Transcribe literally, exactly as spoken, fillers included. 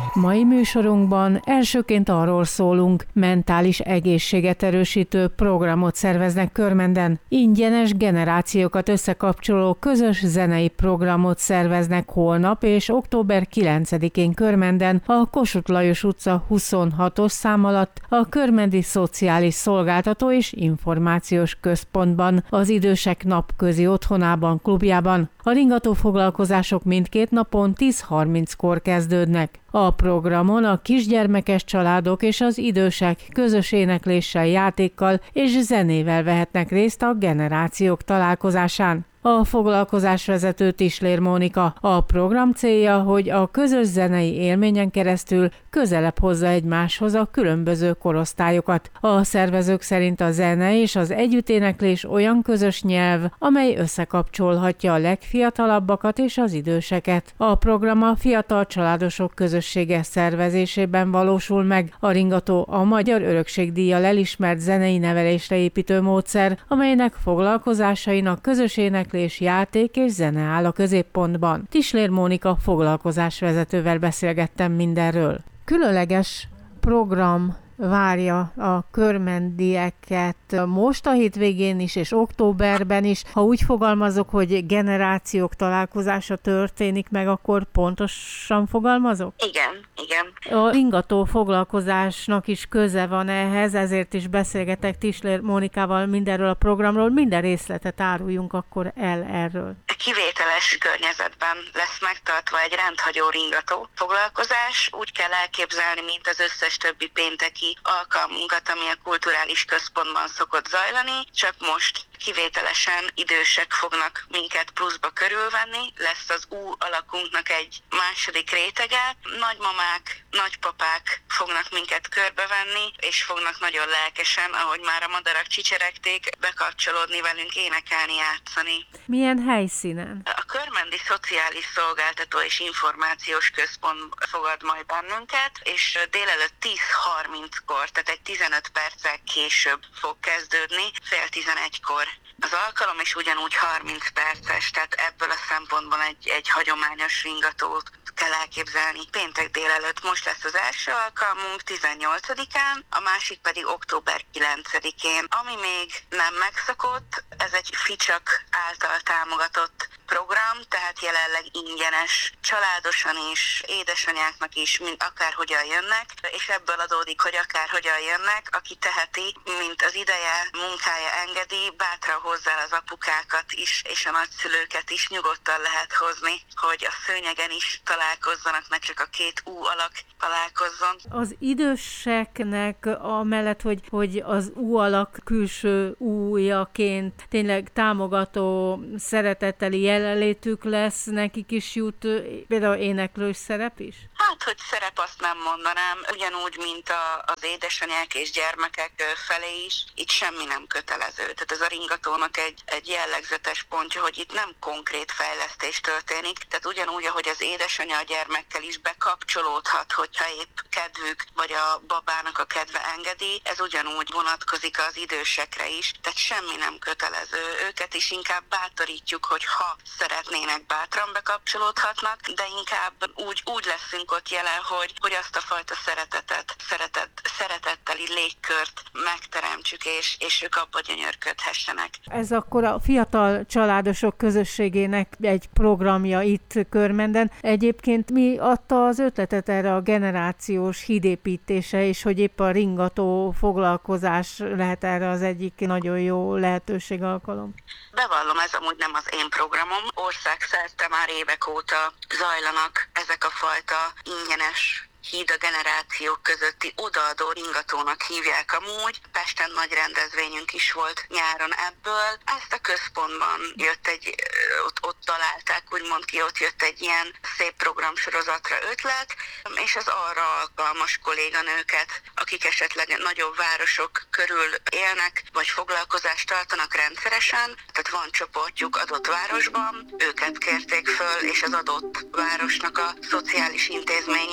Mai műsorunkban elsőként arról szólunk, mentális egészséget erősítő programot szerveznek Körmenden. Ingyenes generációkat összekapcsoló közös zenei programot szerveznek holnap és október kilencedikén Körmenden a Kossuth Lajos utca huszonhatos szám alatt a Körmendi Szociális Szolgáltató és Információs Központban, az Idősek Napközi Otthonában, klubjában. A ringató foglalkozások mindkét napon tíz harminckor kezdődnek. A programon a kisgyermekes családok és az idősek közös énekléssel, játékkal és zenével vehetnek részt a generációk találkozásán. A foglalkozásvezető Tislér Mónika. A program célja, hogy a közös zenei élményen keresztül közelebb hozza egymáshoz a különböző korosztályokat. A szervezők szerint a zene és az együtténeklés olyan közös nyelv, amely összekapcsolhatja a legfiatalabbakat és az időseket. A program a Fiatal Családosok Közössége szervezésében valósul meg. A ringató a Magyar Örökségdíjjal elismert zenei nevelésre építő módszer, amelynek foglalkozásainak közös éneklés, játék és zene áll a középpontban. Tislér Mónika foglalkozásvezetővel beszélgettem mindenről. Különleges program várja a körmendieket most a hétvégén is, és októberben is. Ha úgy fogalmazok, hogy generációk találkozása történik meg, akkor pontosan fogalmazok? Igen, igen. A ringató foglalkozásnak is köze van ehhez, ezért is beszélgetek Tislér Mónikával mindenről a programról. Minden részletet áruljunk akkor el erről. Kivételes környezetben lesz megtartva egy rendhagyó ringató foglalkozás. Úgy kell elképzelni, mint az összes többi pénteki alkalmunkat, ami a kulturális központban szokott zajlani, csak most kivételesen idősek fognak minket pluszba körülvenni, lesz az U alakunknak egy második rétege, nagymamák, nagypapák fognak minket körbevenni, és fognak nagyon lelkesen, ahogy már a madarak csicseregték, bekapcsolódni velünk, énekelni, játszani. Milyen helyszínen? A Körmendi Szociális Szolgáltató és Információs Központ fogad majd bennünket, és délelőtt tíz harminckor, tehát egy tizenöt perccel később fog kezdődni, fél tizenegykor az alkalom, és ugyanúgy harminc perces, tehát ebből a szempontból egy, egy hagyományos ringatót kell elképzelni. Péntek délelőtt most lesz az első alkalmunk, tizennyolcadikán, a másik pedig október kilencedikén. Ami még nem megszokott, ez egy ficsak által támogatott program, tehát jelenleg ingyenes, családosan is, édesanyáknak is, mint akárhogyan jönnek, és ebből adódik, hogy akárhogyan jönnek, aki teheti, mint az ideje, munkája engedi, bátran hozzá az apukákat is, és a nagyszülőket is nyugodtan lehet hozni, hogy a szőnyegen is találkozzanak, ne csak a két U alak találkozzon. Az időseknek amellett, hogy, hogy az U alak külső újaként tényleg támogató, szeretetteli jelenlétük lesz, nekik is jut például éneklős szerep is? Hát, hogy szerep, azt nem mondanám. Ugyanúgy, mint a, az édesanyák és gyermekek felé is, itt semmi nem kötelező. Tehát ez a ringatónak egy, egy jellegzetes pontja, hogy itt nem konkrét fejlesztés történik. Tehát ugyanúgy, ahogy az édesanya a gyermekkel is bekapcsolódhat, hogyha épp kedvük, vagy a babának a kedve engedi, ez ugyanúgy vonatkozik az idősekre is. Tehát semmi nem kötelező. Őket is inkább bátorítjuk, hogy ha szeretnének, bátran bekapcsolódhatnak, de inkább úgy, úgy leszünk ott jelen, hogy, hogy azt a fajta szeretetet, szeretet, szeretetteli légkört megteremtsük, és, és ők abba gyönyörködhessenek. Ez akkor a Fiatal Családosok Közösségének egy programja itt Körmenden. Egyébként mi adta az ötletet erre a generációs hídépítése, és hogy épp a ringató foglalkozás lehet erre az egyik nagyon jó lehetőség, alkalom? Bevallom, ez amúgy nem az én programom. Országszerte már évek óta zajlanak ezek a fajta ingyenes híd a generációk közötti odaadó ringatónak hívják amúgy. Pesten nagy rendezvényünk is volt nyáron ebből. Ezt a központban jött egy, ott, ott találták, úgymond ki, ott jött egy ilyen szép programsorozatra ötlet, és az arra alkalmas kolléganőket, akik esetleg nagyobb városok körül élnek, vagy foglalkozást tartanak rendszeresen, tehát van csoportjuk adott városban, őket kérték föl, és az adott városnak a szociális intézmény